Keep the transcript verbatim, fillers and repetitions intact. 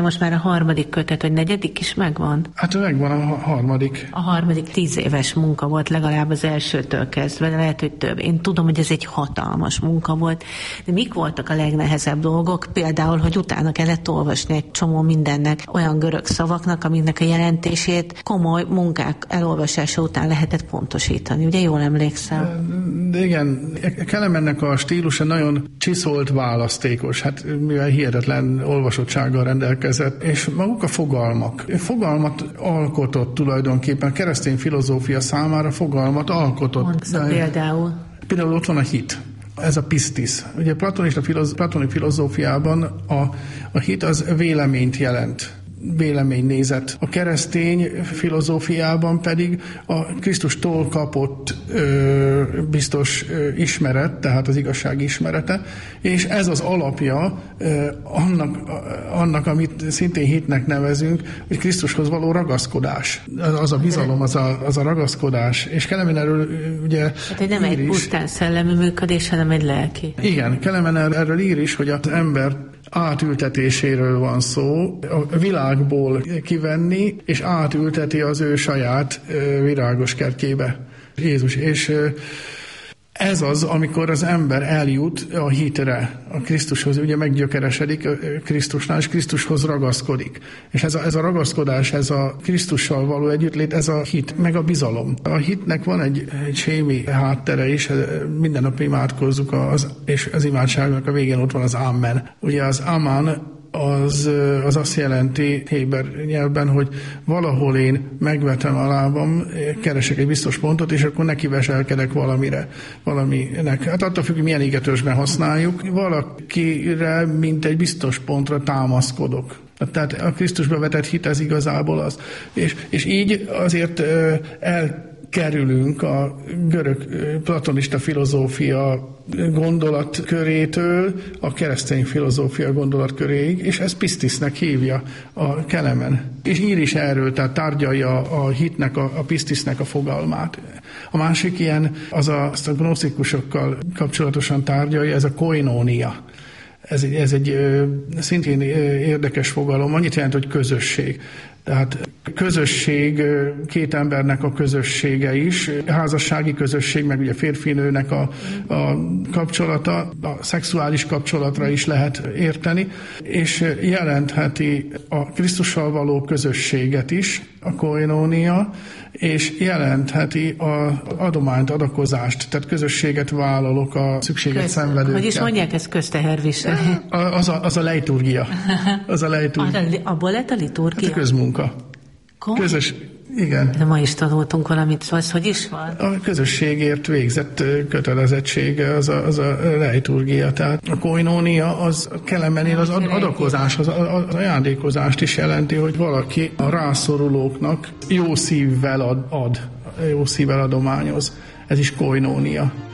Most már a harmadik kötet, vagy negyedik is megvan? Hát megvan a harmadik. A harmadik tíz éves munka volt legalább az elsőtől kezdve, de lehet, hogy több. Én tudom, hogy ez egy hatalmas munka volt, de mik voltak a legnehezebb dolgok? Például, hogy utána kellett olvasni egy csomó mindennek, olyan görög szavaknak, amiknek a jelentését komoly munkák elolvasása után lehetett pontosítani. Ugye jól emlékszem? De igen, Kelemennek a stílusa nagyon csiszolt, választékos, hát mivel hihetetlen olvasottsággal rendelkezett, és maguk a fogalmak. Fogalmat alkotott tulajdonképpen, a keresztény filozófia számára fogalmat alkotott. Mondsz például? Például ott van a hit. Ez a pistis. Ugye platonista filoz, platoni filozófiában a, a hit az véleményt jelent. Véleménynézet. A keresztény filozófiában pedig a Krisztustól kapott ö, biztos ö, ismeret, tehát az igazság ismerete, és ez az alapja ö, annak, annak, amit szintén hitnek nevezünk, hogy Krisztushoz való ragaszkodás. Az a bizalom, az a, az a ragaszkodás. És Kelemen erről ugye hát, hogy nem egy pusztán szellemi működés, hanem egy lelki. Igen, Kelemen erről ír is, hogy az ember átültetéséről van szó, a világból kivenni, és átülteti az ő saját virágos kertjébe Jézus. És ez az, amikor az ember eljut a hitre, a Krisztushoz, ugye meggyökeresedik Krisztusnál, és Krisztushoz ragaszkodik. És ez a, ez a ragaszkodás, ez a Krisztussal való együttlét, ez a hit, meg a bizalom. A hitnek van egy, egy sémi háttere is, minden nap imádkozzuk, az, és az imádságnak a végén ott van az Amen. Ugye az Amen az, az azt jelenti héber nyelvben, hogy valahol én megvetem a lábam, keresek egy biztos pontot, és akkor neki veselkedek valamire, valaminek. Hát attól függ, hogy milyen égetősben használjuk. Valakire, mint egy biztos pontra támaszkodok. Tehát a Krisztusba vetett hit, ez igazából az. És, és így azért el kerülünk a görög platonista filozófia gondolatkörétől a keresztény filozófia gondolatköréig, és ez pistisnek hívja a Kelemen. És ír is erről, tehát tárgyalja a hitnek, a, a pistisnek a fogalmát. A másik ilyen, az a, azt a gnosztikusokkal kapcsolatosan tárgyalja, ez a koinónia. Ez, ez egy ö, szintén érdekes fogalom, annyit jelent, hogy közösség. Tehát közösség, két embernek a közössége is, házassági közösség, meg ugye férfinőnek a, a kapcsolata, a szexuális kapcsolatra is lehet érteni, és jelentheti a Krisztussal való közösséget is, a koinónia, és jelentheti az adományt, adakozást, tehát közösséget vállalok a szükséget Köz, szenvedőkkel. Hogy is mondják, ez közteherviselő? Az a, az a leiturgia. Az a leiturgia. Abból lett a liturgia? Hát a közmunka. Komoly? Közös, igen. De ma is tanultunk valamit, szóval hogy is van? A közösségért végzett kötelezettsége az a, az a leiturgia. Tehát a koinónia az Kelemennél az adakozás, az, az ajándékozást is jelenti, hogy valaki a rászorulóknak jó szívvel ad, ad jó szívvel adományoz. Ez is koinónia.